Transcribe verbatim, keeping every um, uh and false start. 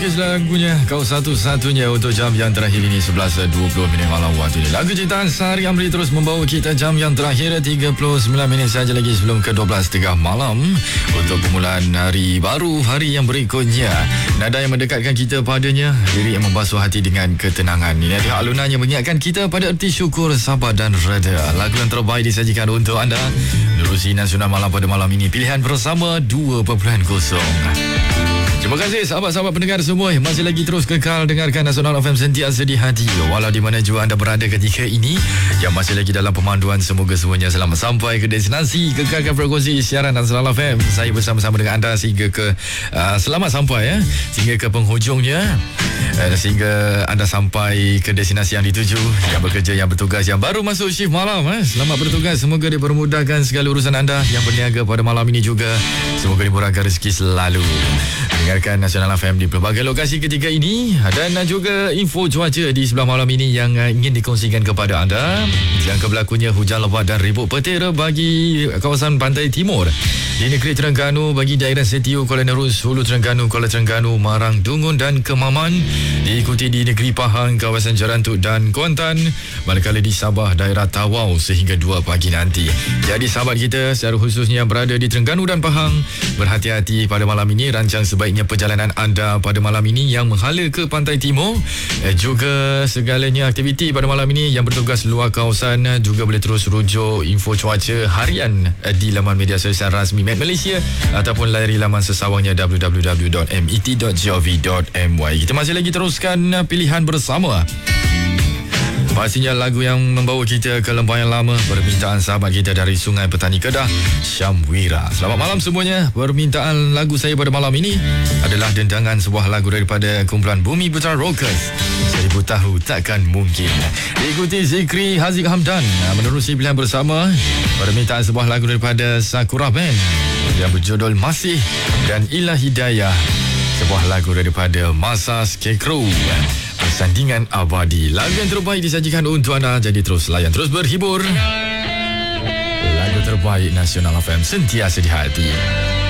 Okey, lagunya kau satu-satunya untuk jam yang terakhir ini sebelas dua puluh minit malam waktu ini. Lagu ciptaan Sari Amri terus membawa kita jam yang terakhir tiga puluh sembilan minit saja lagi sebelum ke dua belas tiga puluh malam untuk permulaan hari baru, hari yang berikutnya. Nada yang mendekatkan kita padanya, lirik yang membasuh hati dengan ketenangan. Ini adalah alunan yang mengingatkan kita pada erti syukur, sabar dan reda. Lagu yang terbaik disajikan untuk anda. Nerusi Nasional Malam pada malam ini, pilihan bersama dua perpuluhan kosong. Terima kasih sahabat-sahabat pendengar semua yang masih lagi terus kekal dengarkan Nasional F M sentiasa di hati. Walau di mana jua anda berada ketika ini, yang masih lagi dalam pemanduan, semoga semuanya selamat sampai ke destinasi. Kekalkan frekuensi siaran Nasional F M. Saya bersama-sama dengan anda sehingga ke uh, selamat sampai ya, sehingga ke penghujungnya, uh, sehingga anda sampai ke destinasi yang dituju. Yang bekerja, yang bertugas, yang baru masuk shift malam, eh. selamat bertugas. Semoga dipermudahkan segala urusan anda. Yang berniaga pada malam ini juga, semoga dimurahkan rezeki selalu. Dengarkan Nasional F M di pelbagai lokasi ketika ini, dan juga info cuaca di sebelah malam ini yang ingin dikongsikan kepada anda. Jangka berlakunya hujan lebat dan ribut petir bagi kawasan pantai timur di negeri Terengganu, bagi daerah Setiu, Kuala Nerus, Hulu Terengganu, Kuala Terengganu, Marang, Dungun dan Kemaman. Diikuti di negeri Pahang, kawasan Jarantuk dan Kuantan, manakala di Sabah, daerah Tawau sehingga dua pagi nanti. Jadi sahabat kita secara khususnya yang berada di Terengganu dan Pahang, berhati-hati pada malam ini. Rancang sebaiknya perjalanan anda pada malam ini yang menghala ke pantai timur, eh, juga segalanya aktiviti pada malam ini yang bertugas luar kawasan, juga boleh terus rujuk info cuaca harian eh, di laman media sosial rasmi Met Malaysia ataupun layari laman sesawangnya w w w dot met dot gov dot my. Kita masih lagi teruskan pilihan bersama. Pastinya lagu yang membawa kita ke lembah yang lama, permintaan sahabat kita dari Sungai Petani Kedah, Syamwira. Selamat malam semuanya. Permintaan lagu saya pada malam ini adalah dendangan sebuah lagu daripada kumpulan Bumi Putra Rockers, Seribu Tahu Takkan Mungkin. Diikuti Zikri Haziq Hamdan menerusi pilihan bersama, permintaan sebuah lagu daripada Sakura Band yang berjudul Masih, dan Ilah Hidayah, sebuah lagu daripada Masa Scarecrow, Persandingan Abadi. Lagu yang terbaik disajikan untuk anda, jadi terus layan, terus berhibur. Lagu terbaik Nasional F M sentiasa di hati.